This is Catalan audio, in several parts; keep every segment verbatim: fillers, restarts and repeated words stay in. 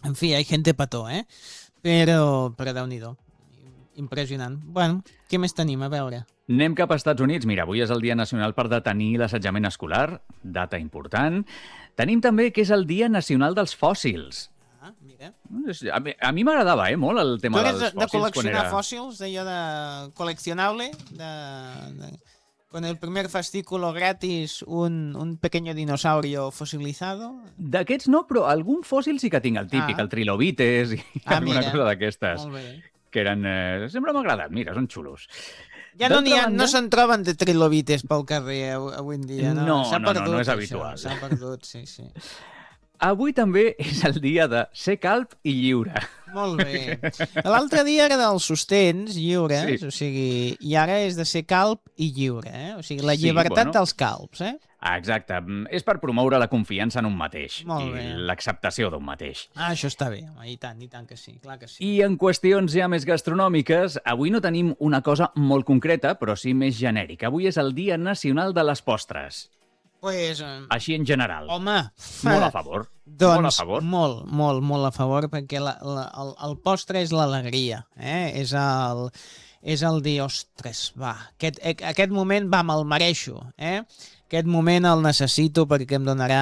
En fi, hay gente petó, eh? Però, però Déu-n'hi-do. Impressionant. Bueno, què més tenim? A veure. Anem cap als Estats Units. Mira, avui és el Dia Nacional per detenir l'assetjament escolar, data important. Tenim també que és el Dia Nacional dels Fòssils. Ah, mira. A mi, a mi m'agradava, eh, molt el tema tu dels eres de, fòssils. de col·leccionar era... fòssils, d'allò de coleccionable, de, de, con el primer fascículo gratis, un, un pequeño dinosaurio fosilizado. D'aquests no, però algun fòssil sí que tinc, el típic, Ah. el trilobites i Ah, alguna mira. cosa d'aquestes. Molt bé. Que eren... Eh, sempre m'ha agradat, mira, són xulos. Ja no n'hi ha, D'altra no banda- se'n troben de trilobites pel carrer av- avui en dia, no? No, S'ha no, no, perdut, no és això, habitual. S'ha perdut, sí, sí. Avui també és el dia de ser calb i lliure. Molt bé. L'altre dia era dels sostens lliures, Sí. o sigui, i ara és de ser calb i lliure, eh? O sigui, la Sí, llibertat bueno. dels calbs, eh? Ah, exacte. És per promoure la confiança en un mateix Molt i bé. l'acceptació d'un mateix. Ah, això està bé, home, i tant, i tant que sí, clar que sí. I en qüestions ja més gastronòmiques, avui no tenim una cosa molt concreta, però sí més genèrica. Avui és el Dia Nacional de les Postres. Pues, eh, Així en general. home, Molt a favor. doncs, Molt a favor. molt, molt, molt a favor, perquè la, la, el, el postre és l'alegria, eh? És el, és el dir, ostres, va, aquest, aquest moment, va, me'l mereixo, eh? Aquest moment el necessito perquè em donarà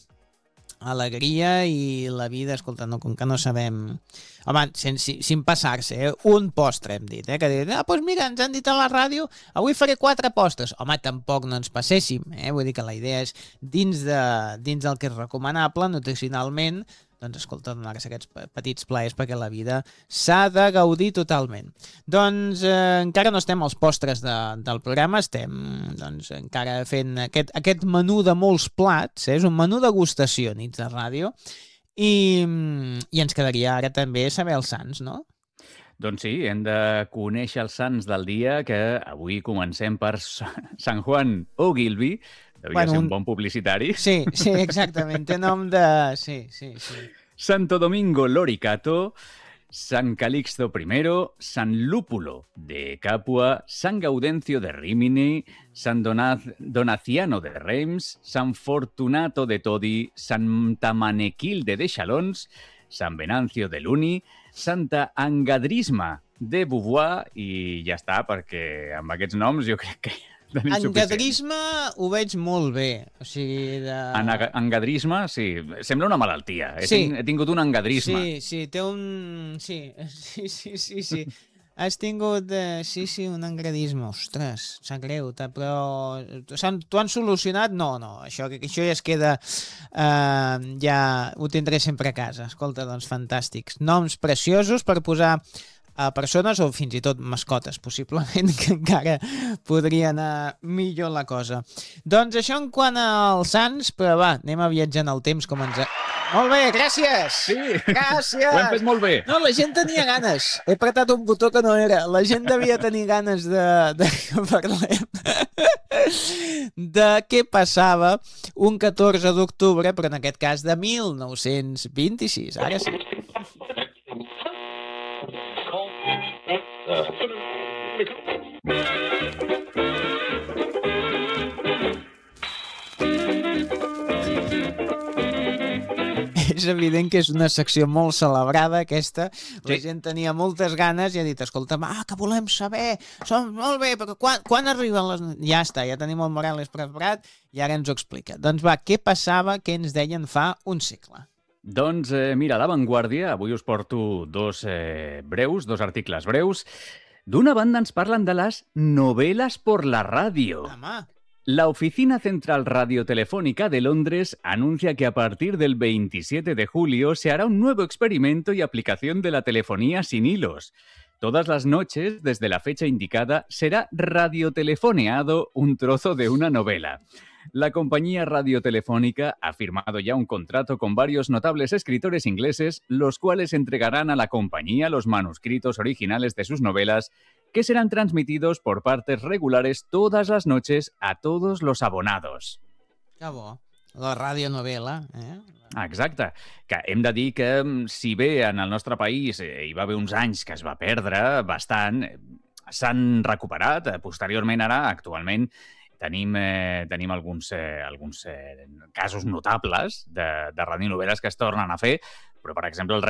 alegria i la vida, escolta, no, com que no sabem... Home, sense, sin passar-se, eh? Un postre hem dit, eh? Que diuen, ah, doncs mira, ens han dit a la ràdio, avui faré quatre postres. Home, tampoc no ens passéssim, eh? Vull dir que la idea és, dins, de, dins del que és recomanable, nutricionalment, doncs, escolta, donar-se aquests pe- petits plaers perquè la vida s'ha de gaudir totalment. Doncs eh, encara no estem als postres de, del programa, estem doncs, encara fent aquest, aquest menú de molts plats, eh? És un menú degustació nits de ràdio, i, i ens quedaria ara també saber els sants, no? Doncs sí, hem de conèixer els sants del dia, que avui comencem per Sa- Sant Juan Ogilvy. Devia Bueno, ser un un- bon publicitari. Sí, sí, exactament, té nom de... Sí, sí, sí. Santo Domingo Loricato, San Calixto I, San Lúpulo de Capua, San Gaudencio de Rimini, San Donaz Donaciano de Reims, San Fortunato de Todi, Santa Manequilde de Chalons, San Venancio de Luni, Santa Angadrisma de Beauvoir, i ja està, perquè amb aquests noms jo crec que tenim suficient. Engadrisme ho veig molt bé, o sigui, de... Anaga- Engadrisme, sí. Sembla una malaltia. He, Sí. tin he tingut un engadrisme. Sí, sí, té un... Sí, sí, sí, sí, sí. Has tingut, eh, sí, sí, un engradisme. Ostres, sap greu, ta- però... T'ho han solucionat? No, no, això, això ja es queda... Eh, ja ho tindré sempre a casa. Escolta, doncs, fantàstics. Noms preciosos per posar a persones o fins i tot mascotes, possiblement, que encara podria anar millor la cosa. Doncs això en quant als sants, però va, anem a viatjar en el temps com ens... Ha... Molt bé, gràcies! Sí, Gràcies! ho hem fet molt bé. No, la gent tenia ganes. He apretat un botó que no era. La gent devia tenir ganes de, de que parlem de què passava un catorze d'octubre, però en aquest cas de mil nou-cents vint-i-sis. Ara sí. És evident que és una secció molt celebrada, aquesta. La Sí. gent tenia moltes ganes i ha dit, escolta'm, ah, que volem saber, som molt bé, però quan, quan arriben les... Ja està, ja tenim el Morales preparat i ara ens ho explica. Doncs va, què passava, què ens deien fa un segle? Doncs eh, mira, a La Vanguardia, avui us porto dos eh, breus, dos articles breus. D'una banda ens parlen de les novelas por la radio. Home, La Oficina Central Radiotelefónica de Londres anuncia que a partir del veintisiete de julio se hará un nuevo experimento y aplicación de la telefonía sin hilos. Todas las noches, desde la fecha indicada, será radiotelefoneado un trozo de una novela. La compañía radiotelefónica ha firmado ya un contrato con varios notables escritores ingleses, los cuales entregarán a la compañía los manuscritos originales de sus novelas, que serán transmitidos por partes regulares todas las noches a todos los abonados. que bo. La radionovela, eh? Ah, exacte. Que hem de dir que, mm, si bé en el nostre país eh, hi va haver uns anys que es va perdre bastant, eh, s'han recuperat. Eh, Posteriorment, ara, actualment, tenim, eh, tenim alguns, eh, alguns eh, casos notables de, de radionovel·les que es tornen a fer, però, per exemple, el